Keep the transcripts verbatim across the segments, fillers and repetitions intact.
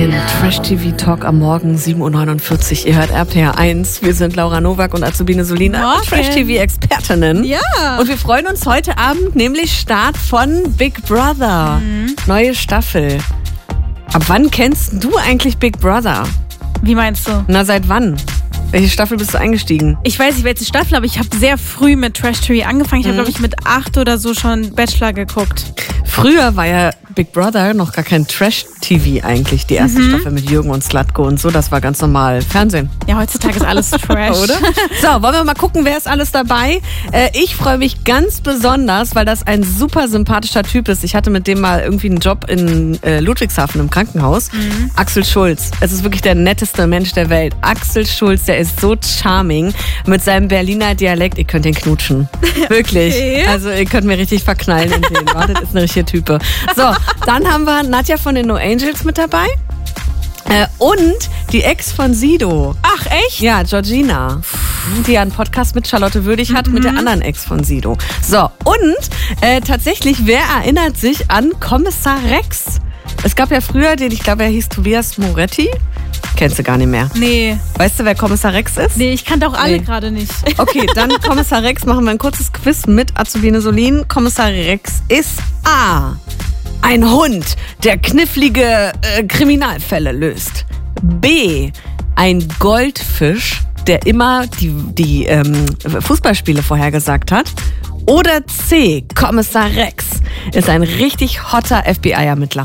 Den Trash-T V-Talk am Morgen, sieben Uhr neunundvierzig. Ihr hört R P R eins. Wir sind Laura Nowak und Azubine Solin, Trash-T V-Expertinnen. Ja. Und wir freuen uns heute Abend, nämlich Start von Big Brother. Mhm. Neue Staffel. Ab wann kennst du eigentlich Big Brother? Wie meinst du? Na, seit wann? Welche Staffel bist du eingestiegen? Ich weiß nicht, welche Staffel, aber ich habe sehr früh mit Trash-T V angefangen. Ich habe, Mhm. glaube ich, mit acht oder so schon Bachelor geguckt. Früher war ja Big Brother noch gar kein Trash-T V eigentlich. Die erste Mhm. Staffel mit Jürgen und Slatko und so, das war ganz normal Fernsehen. Ja, heutzutage ist alles Trash. Oder? So, wollen wir mal gucken, wer ist alles dabei? Äh, ich freue mich ganz besonders, weil das ein super sympathischer Typ ist. Ich hatte mit dem mal irgendwie einen Job in äh, Ludwigshafen im Krankenhaus. Mhm. Axel Schulz. Es ist wirklich der netteste Mensch der Welt. Axel Schulz, der ist so charming mit seinem Berliner Dialekt. Ihr könnt ihn knutschen. Wirklich. Okay. Also ihr könnt mir richtig verknallen in den. Wartet, ist eine richtige Type. So, dann haben wir Nadja von den No Angels mit dabei. Äh, und die Ex von Sido. Ach, echt? Ja, Georgina, die ja einen Podcast mit Charlotte Würdig hat, mhm. mit der anderen Ex von Sido. So, und äh, tatsächlich, wer erinnert sich an Kommissar Rex? Es gab ja früher den, ich glaube, er hieß Tobias Moretti. Kennst du gar nicht mehr. Nee. Weißt du, wer Kommissar Rex ist? Nee, ich kannte auch alle Nee. gerade nicht. Okay, dann Kommissar Rex, machen wir ein kurzes Quiz mit Azubine Solin. Kommissar Rex ist A. Ein Hund, der knifflige äh, Kriminalfälle löst. B. Ein Goldfisch, der immer die, die ähm, Fußballspiele vorhergesagt hat. Oder C. Kommissar Rex ist ein richtig hotter F B I-Ermittler.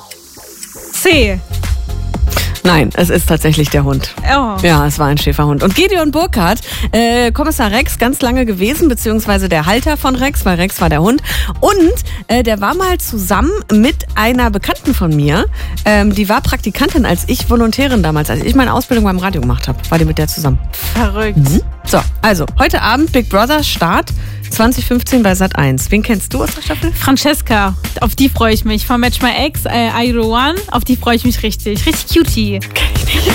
C. Nein, es ist tatsächlich der Hund. Oh. Ja, es war ein Schäferhund. Und Gideon Burkhardt, äh, Kommissar Rex, ganz lange gewesen, beziehungsweise der Halter von Rex, weil Rex war der Hund. Und äh, der war mal zusammen mit einer Bekannten von mir. Ähm, die war Praktikantin, als ich Volontärin damals, als ich meine Ausbildung beim Radio gemacht habe, war die mit der zusammen. Verrückt. Mhm. So, also, heute Abend Big Brother Start zwanzig fünfzehn bei Sat eins. Wen kennst du aus der Staffel? Francesca, auf die freue ich mich. Von Match My Ex, äh, I Do One, auf die freue ich mich richtig. Richtig cutie. Kenn ich nicht.